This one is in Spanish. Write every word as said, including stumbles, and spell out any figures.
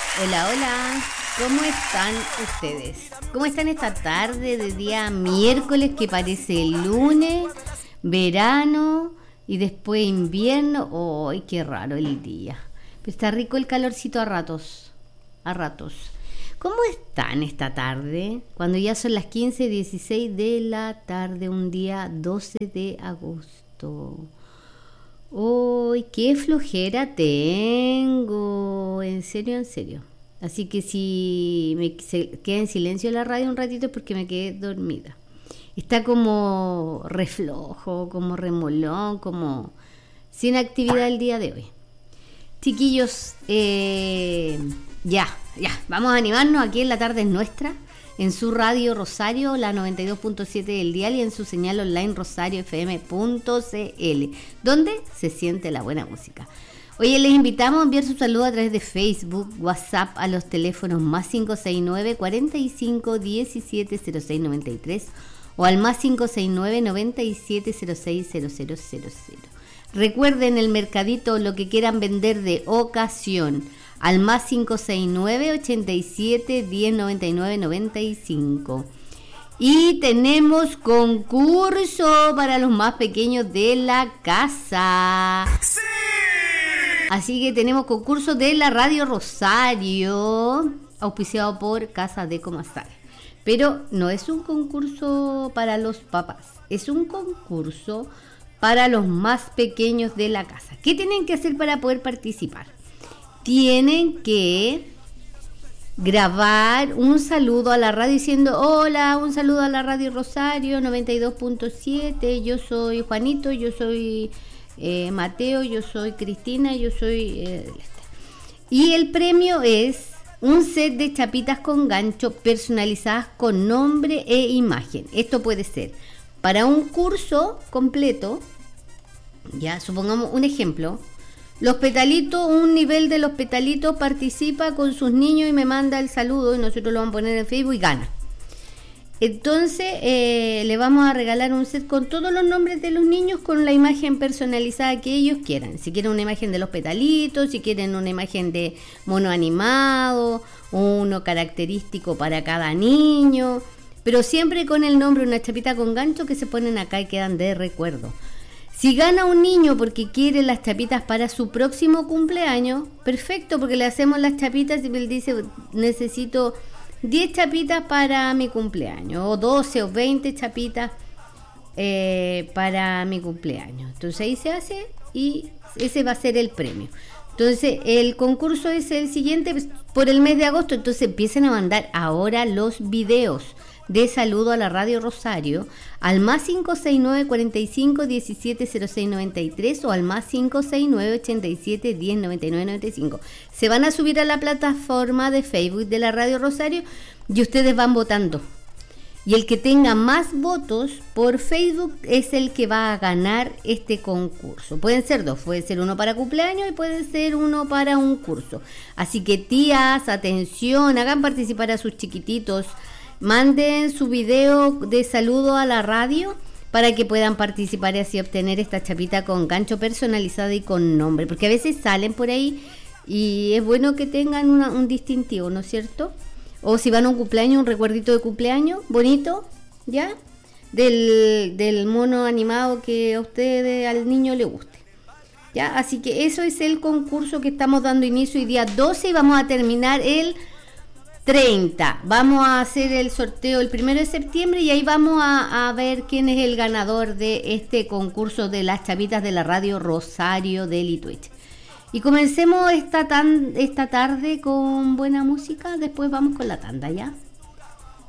Hola, hola, ¿cómo están ustedes? ¿Cómo están esta tarde de día miércoles que parece lunes, verano y después invierno? ¡Ay, qué raro el día! Pero está rico el calorcito a ratos, a ratos. ¿Cómo están esta tarde? Cuando ya son las quince dieciséis de la tarde, un día doce de agosto. ¡Uy, qué flojera tengo! En serio, en serio. Así que si me se queda en silencio la radio un ratito es porque me quedé dormida. Está como reflojo, como remolón, como sin actividad el día de hoy. Chiquillos, eh, ya, ya, vamos a animarnos. Aquí en la tarde es nuestra, en su radio Rosario, la noventa y dos punto siete del dial, y en su señal online rosario f m punto c l, donde se siente la buena música. Oye, les invitamos a enviar su saludo a través de Facebook, WhatsApp, a los teléfonos más cinco seis nueve, cuarenta y cinco, diecisiete, cero seis noventa y tres o al más cinco seis nueve, noventa y siete, cero seis, cero cero cero cero. Recuerden el mercadito, lo que quieran vender de ocasión, al más cinco seis nueve, ochenta y siete, diez, noventa y nueve, noventa y cinco. Y tenemos concurso para los más pequeños de la casa. ¡Sí! Así que tenemos concurso de la Radio Rosario, auspiciado por Casa de Comasal. Pero no es un concurso para los papás, es un concurso para los más pequeños de la casa. ¿Qué tienen que hacer para poder participar? Tienen que grabar un saludo a la radio diciendo: hola, un saludo a la Radio Rosario noventa y dos punto siete, yo soy Juanito, yo soy eh, Mateo, yo soy Cristina, yo soy... Eh, y el premio es un set de chapitas con gancho personalizadas con nombre e imagen. Esto puede ser para un curso completo, ya, supongamos un ejemplo. Los Petalitos, un nivel de Los Petalitos participa con sus niños y me manda el saludo y nosotros lo vamos a poner en Facebook y gana. Entonces eh, le vamos a regalar un set con todos los nombres de los niños con la imagen personalizada que ellos quieran. Si quieren una imagen de Los Petalitos, si quieren una imagen de mono animado, uno característico para cada niño, pero siempre con el nombre, una chapita con gancho que se ponen acá y quedan de recuerdo. Si gana un niño porque quiere las chapitas para su próximo cumpleaños, perfecto, porque le hacemos las chapitas y él dice: necesito diez chapitas para mi cumpleaños, o doce o veinte chapitas eh, para mi cumpleaños. Entonces ahí se hace y ese va a ser el premio. Entonces el concurso es el siguiente por el mes de agosto. Entonces empiecen a mandar ahora los videos de saludo a la Radio Rosario al más cinco seis nueve, cuarenta y cinco, diecisiete, cero seis noventa y tres o al más cinco seis nueve, ochenta y siete, diez, noventa y nueve, noventa y cinco. Se van a subir a la plataforma de Facebook de la Radio Rosario y ustedes van votando. Y el que tenga más votos por Facebook es el que va a ganar este concurso. Pueden ser dos, puede ser uno para cumpleaños y puede ser uno para un curso. Así que tías, atención, hagan participar a sus chiquititos. Manden su video de saludo a la radio para que puedan participar y así obtener esta chapita con gancho personalizada y con nombre. Porque a veces salen por ahí y es bueno que tengan una, un distintivo, ¿no es cierto? O si van a un cumpleaños, un recuerdito de cumpleaños bonito, ¿ya? Del, del mono animado que a ustedes, al niño le guste. ¿Ya? Así que eso es el concurso que estamos dando inicio hoy día doce y vamos a terminar el treinta. Vamos a hacer el sorteo el primero de septiembre y ahí vamos a, a ver quién es el ganador de este concurso de las chapitas de la Radio Rosario de Lituich. Y comencemos esta, tan, esta tarde con buena música, después vamos con la tanda, ¿ya?